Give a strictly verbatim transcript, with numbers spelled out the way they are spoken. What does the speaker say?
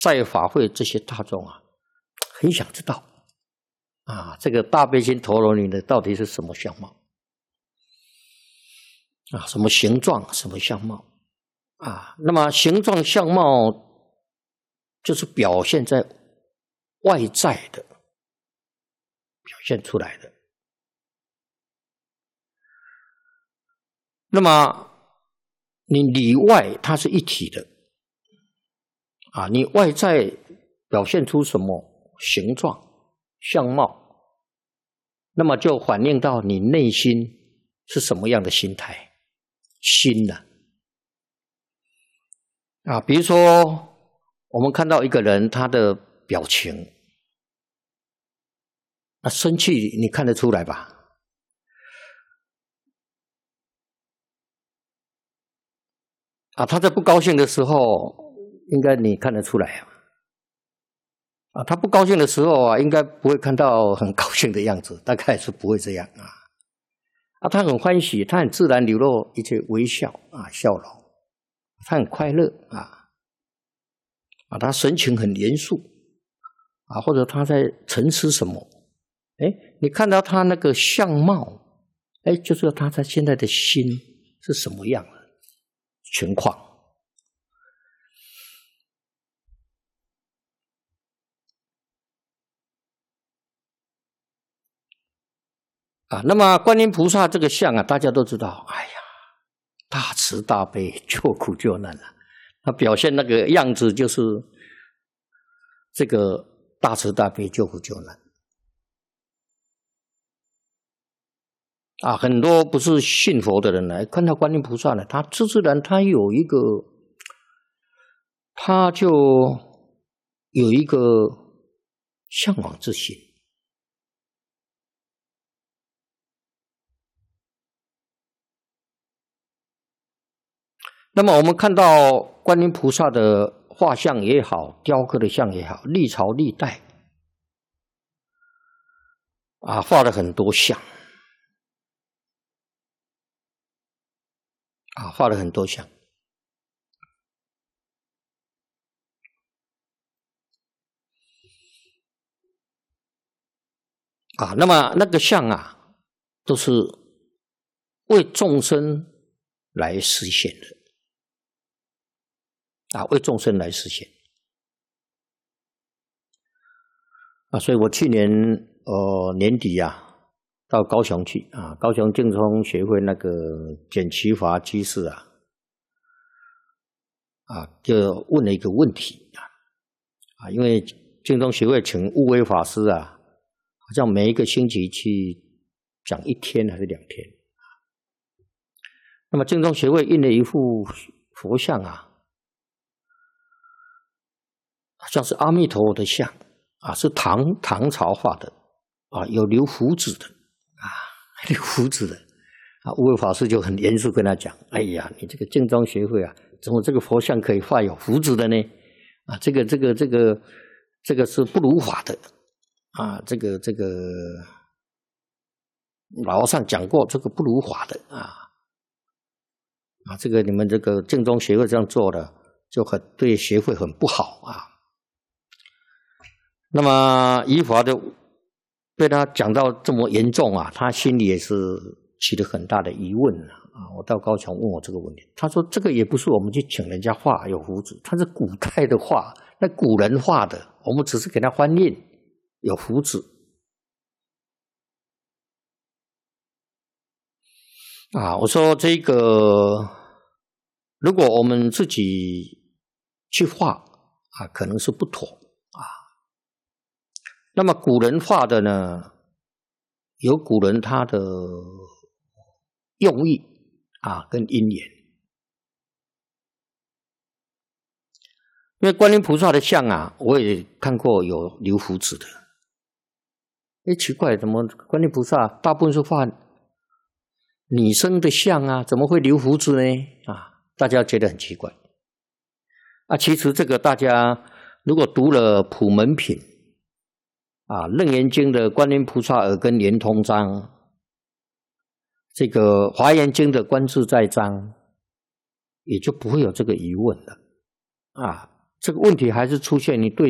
在法会这些大众啊，很想知道啊，这个大悲心陀罗尼的到底是什么相貌啊？什么形状？什么相貌啊？那么形状相貌就是表现在外在的，表现出来的。那么你里外它是一体的啊，你外在表现出什么形状相貌，那么就反映到你内心是什么样的心态心呢？啊，比如说我们看到一个人他的表情，那生气你看得出来吧？啊，他在不高兴的时候，应该你看得出来啊。啊，他不高兴的时候啊，应该不会看到很高兴的样子，大概是不会这样啊。啊，他很欢喜，他很自然流露一些微笑啊，笑容，他很快乐啊。啊，他神情很严肃啊，或者他在沉思什么？哎，你看到他那个相貌，哎，就知道他在现在的心是什么样的情况啊。那么观音菩萨这个相啊，大家都知道，哎呀，大慈大悲，救苦救难啊。他表现那个样子就是这个大慈大悲，救苦救难啊。很多不是信佛的人呢，看到观音菩萨呢，他自自然他有一个，他就有一个向往之心。那么我们看到观音菩萨的画像也好，雕刻的像也好，历朝历代啊，画了很多像啊，画了很多像啊。那么那个像啊，都是为众生来实现的啊，为众生来实现啊。所以我去年呃年底啊，到高雄去啊，高雄净宗协会那个简其华居士啊，啊就问了一个问题啊，啊，因为净宗协会请悟威法师啊，好像每一个星期去讲一天还是两天。那么净宗协会印了一幅佛像啊，像是阿弥陀佛的像啊，是唐唐朝画的啊，有留胡子的啊，留胡子的啊。悟威法师就很严肃跟他讲：“哎呀，你这个净宗协会啊，怎么这个佛像可以画有胡子的呢？啊，这个这个这个这个是不如法的啊，这个这个老和尚讲过，这个不如法的啊啊，这个你们这个净宗协会这样做的，就很对协会很不好啊。”那么依法的被他讲到这么严重啊，他心里也是起了很大的疑问啊。我到高雄问我这个问题，他说这个也不是我们去请人家画有胡子，他是古代的画，那古人画的，我们只是给他翻印有胡子啊。我说这个如果我们自己去画啊，可能是不妥啊。那么古人画的呢，有古人他的用意啊跟因缘。因为观音菩萨的像啊，我也看过有留胡子的。哎，奇怪，怎么观音菩萨大部分是画女生的像啊，怎么会留胡子呢？啊，大家觉得很奇怪。啊，其实这个大家如果读了普门品啊，《楞严经》的观音菩萨耳根圆通章，这个《华严经》的观自在章，也就不会有这个疑问了啊。 这个问题还是出现你对